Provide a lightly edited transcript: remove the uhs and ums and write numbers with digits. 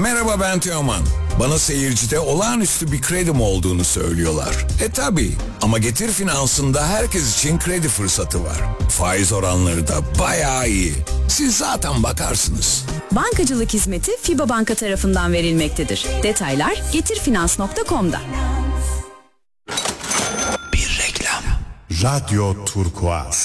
Merhaba, ben Teoman. Bana seyircide olağanüstü bir kredim olduğunu söylüyorlar. Tabii, ama Getir Finans'ında herkes için kredi fırsatı var. Faiz oranları da bayağı iyi. Siz zaten bakarsınız. Bankacılık hizmeti FIBA Banka tarafından verilmektedir. Detaylar getirfinans.com'da. Bir reklam. Radyo Turkuaz.